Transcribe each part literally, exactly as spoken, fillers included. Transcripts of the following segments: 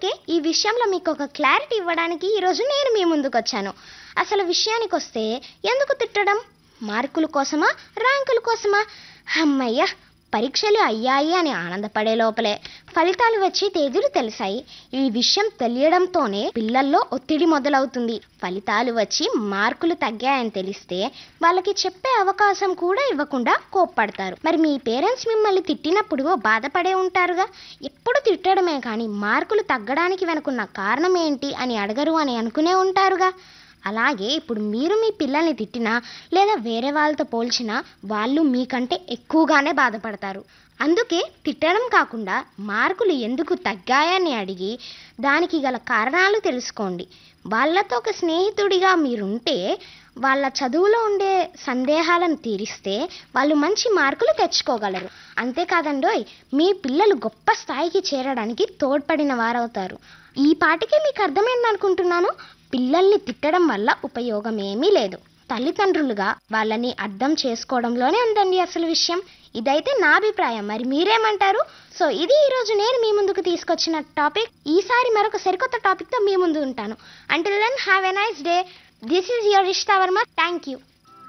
అందుకే ఈ విషయంలో మీకు ఒక క్లారిటీ ఇవ్వడానికి ఈరోజు నేను మీ ముందుకు వచ్చాను. అసలు విషయానికి వస్తే, ఎందుకు తిట్టడం? మార్కుల కోసమా, ర్యాంకుల కోసమా? అమ్మయ్య, పరీక్షలు అయ్యాయి అని ఆనందపడే లోపలే ఫలితాలు వచ్చి తేదీలు తెలిసాయి. ఈ విషయం తెలియడంతోనే పిల్లల్లో ఒత్తిడి మొదలవుతుంది. ఫలితాలు వచ్చి మార్కులు తగ్గాయని తెలిస్తే వాళ్ళకి చెప్పే అవకాశం కూడా ఇవ్వకుండా కోప్పడతారు. మరి మీ పేరెంట్స్ మిమ్మల్ని తిట్టినప్పుడు బాధపడే ఉంటారుగా. ఎప్పుడు తిట్టడమే కానీ మార్కులు తగ్గడానికి వెనుకున్న కారణం ఏంటి అని అడగరు అని అనుకునే ఉంటారుగా. అలాగే ఇప్పుడు మీరు మీ పిల్లల్ని తిట్టినా లేదా వేరే వాళ్ళతో పోల్చినా వాళ్ళు మీకంటే ఎక్కువగానే బాధపడతారు. అందుకే తిట్టడం కాకుండా మార్కులు ఎందుకు తగ్గాయని అడిగి దానికి గల కారణాలు తెలుసుకోండి. వాళ్ళతో ఒక స్నేహితుడిగా మీరుంటే వాళ్ళ చదువులో ఉండే సందేహాలను తీరిస్తే వాళ్ళు మంచి మార్కులు తెచ్చుకోగలరు. అంతేకాదండోయ్, మీ పిల్లలు గొప్ప స్థాయికి చేరడానికి తోడ్పడిన వారవుతారు. ఈ పాటికే మీకు అర్థమైంది అనుకుంటున్నాను. పిల్లల్ని తిట్టడం వల్ల ఉపయోగం ఏమీ లేదు. తల్లిదండ్రులుగా వాళ్ళని అర్థం చేసుకోవడంలోనే ఉందండి అసలు విషయం. ఇదైతే నా అభిప్రాయం. మరి మీరేమంటారు? సో ఇది ఈరోజు నేను మీ ముందుకు తీసుకొచ్చిన టాపిక్. ఈసారి మరొక సరికొత్త టాపిక్తో మీ ముందు ఉంటాను. Until then, have a nice day. This is your Rishita Varma. Thank you.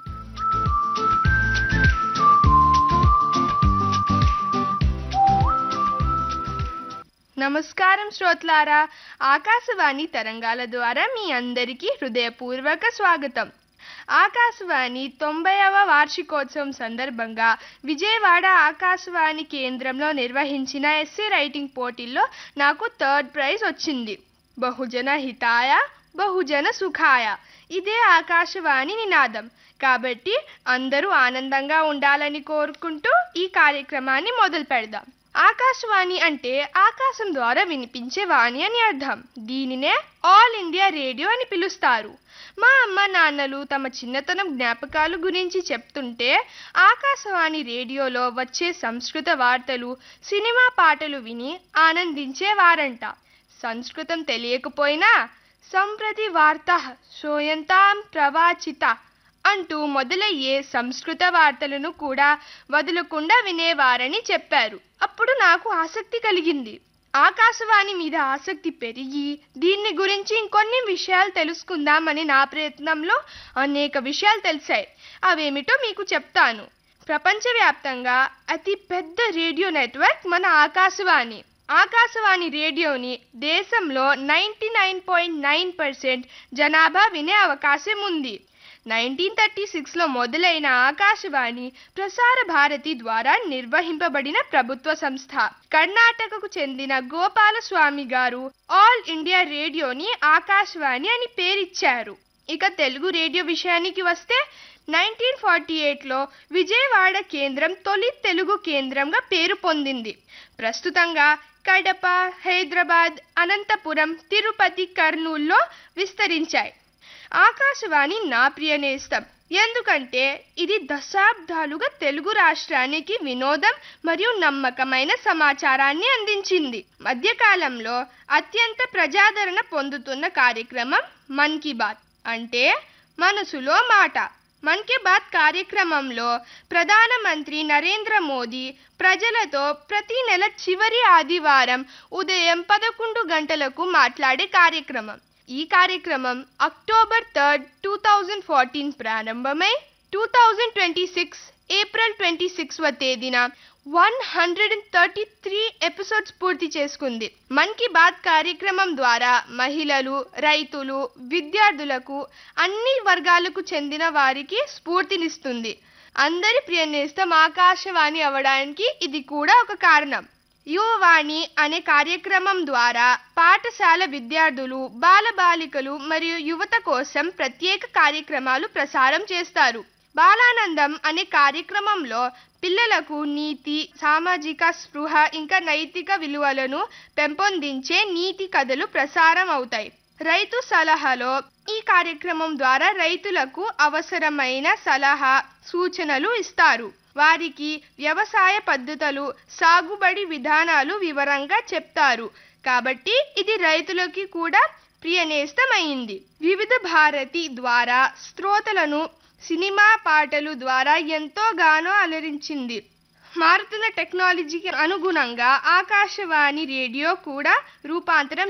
నమస్కారం శ్రోతలారా, ఆకాశవాణి తరంగాల ద్వారా మీ అందరికీ హృదయపూర్వక స్వాగతం. ఆకాశవాణి తొంభైవ వార్షికోత్సవం సందర్భంగా విజయవాడ ఆకాశవాణి కేంద్రంలో నిర్వహించిన ఎస్సే రైటింగ్ పోటీల్లో నాకు థర్డ్ ప్రైజ్ వచ్చింది. బహుజన హితాయ బహుజన సుఖాయ, ఇదే ఆకాశవాణి నినాదం. కాబట్టి అందరూ ఆనందంగా ఉండాలని కోరుకుంటూ ఈ కార్యక్రమాన్ని మొదలు పెడదాం. ఆకాశవాణి అంటే ఆకాశం ద్వారా వినిపించే వాణి అని అర్థం. దీనినే ఆల్ ఇండియా రేడియో అని పిలుస్తారు. మా అమ్మ నాన్నలు తమ చిన్నతనం జ్ఞాపకాలు గురించి చెప్తుంటే ఆకాశవాణి రేడియోలో వచ్చే సంస్కృత వార్తలు, సినిమా పాటలు విని ఆనందించేవారంట. సంస్కృతం తెలియకపోయినా సంప్రతి వార్తా శ్రూయంతాం ప్రవాచిత అంటూ మొదలయ్యే సంస్కృత వార్తలను కూడా వదలకుండా వినేవారని చెప్పారు. అప్పుడు నాకు ఆసక్తి కలిగింది. ఆకాశవాణి మీద ఆసక్తి పెరిగి దీన్ని గురించి ఇంకొన్ని విషయాలు తెలుసుకుందామని నా ప్రయత్నంలో అనేక విషయాలు తెలిసాయి. అవేమిటో మీకు చెప్తాను. ప్రపంచవ్యాప్తంగా అతి పెద్ద రేడియో నెట్వర్క్ మన ఆకాశవాణి. ఆకాశవాణి రేడియోని దేశంలో ninety nine point nine percent జనాభా వినే అవకాశం ఉంది. నైన్టీన్ థర్టీ సిక్స్లో మొదలైన ఆకాశవాణి ప్రసార భారతి ద్వారా నిర్వహింపబడిన ప్రభుత్వ సంస్థ. కర్ణాటకకు చెందిన గోపాలస్వామి గారు ఆల్ ఇండియా రేడియోని ఆకాశవాణి అని పేరిచ్చారు. ఇక తెలుగు రేడియో విషయానికి వస్తే నైన్టీన్ ఫార్టీ ఎయిట్లో విజయవాడ కేంద్రం తొలి తెలుగు కేంద్రంగా పేరు పొందింది. ప్రస్తుతంగా కడప, హైదరాబాద్, అనంతపురం, తిరుపతి, కర్నూల్లో విస్తరించాయి. ఆకాశవాణి నా ప్రియ నేస్తం. ఎందుకంటే ఇది దశాబ్దాలుగా తెలుగు రాష్ట్రానికి వినోదం మరియు నమ్మకమైన సమాచారాన్ని అందించింది. మధ్యకాలంలో అత్యంత ప్రజాదరణ పొందుతున్న కార్యక్రమం మన్ కీ బాత్, అంటే మనసులో మాట. మన్ కీ బాత్ కార్యక్రమంలో ప్రధానమంత్రి నరేంద్ర మోదీ ప్రజలతో ప్రతి నెల చివరి ఆదివారం ఉదయం పదకొండు గంటలకు మాట్లాడే కార్యక్రమం. ఈ కార్యక్రమం October third two thousand fourteen ప్రారంభమై two thousand twenty six April twenty సిక్స్వ తేదీన one hundred and thirty three episodes పూర్తి చేసుకుంది. మన్ కీ బాత్ కార్యక్రమం ద్వారా మహిళలు, రైతులు, విద్యార్థులకు, అన్ని వర్గాలకు చెందిన వారికి స్ఫూర్తినిస్తుంది. అందరి ప్రియ నేస్తం ఆకాశవాణి అవడానికి ఇది కూడా ఒక కారణం. యువవాణి అనే కార్యక్రమం ద్వారా పాఠశాల విద్యార్థులు, బాలబాలికలు మరియు యువత కోసం ప్రత్యేక కార్యక్రమాలు ప్రసారం చేస్తారు. బాలానందం అనే కార్యక్రమంలో పిల్లలకు నీతి, సామాజిక స్పృహ ఇంకా నైతిక విలువలను పెంపొందించే నీతి కథలు ప్రసారం అవుతాయి. రైతు సలహాలో ఈ కార్యక్రమం ద్వారా రైతులకు అవసరమైన సలహా, సూచనలు ఇస్తారు. వారికి వ్యవసాయ పద్ధతులు, సాగుబడి విధానాలు వివరంగా చెప్తారు. కాబట్టి ఇది రైతులకి కూడా ప్రియనేస్తమైంది. వివిధ భారతి ద్వారా శ్రోతలను సినిమా పాటలు ద్వారా ఎంతోగానో అలరించింది. మారుతున్న టెక్నాలజీకి అనుగుణంగా ఆకాశవాణి రేడియో కూడా రూపాంతరం